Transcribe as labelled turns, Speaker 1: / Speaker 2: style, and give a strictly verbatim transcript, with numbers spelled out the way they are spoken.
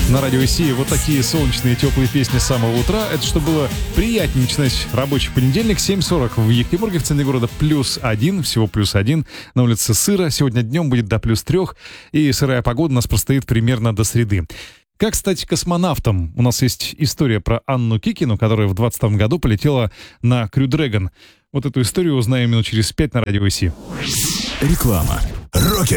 Speaker 1: На радио Си вот такие солнечные теплые песни с самого утра. Это что было приятнее начинать рабочий понедельник. семь сорок в Екатеринбурге, в центре города плюс один, всего плюс один. На улице сыро. Сегодня днем будет до плюс трех. И сырая погода у нас простоит примерно до среды. Как стать космонавтом? У нас есть история про Анну Кикину, которая в двадцать втором году полетела на Crew Dragon. Вот эту историю узнаем минут через пять на радио Си.
Speaker 2: Реклама. Рокер.